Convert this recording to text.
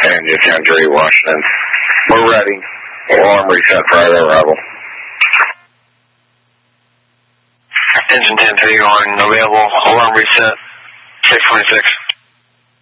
San Jerry, Washington. We're ready. Alarm reset for either arrival. Engine 10-3 on available. Alarm reset 626.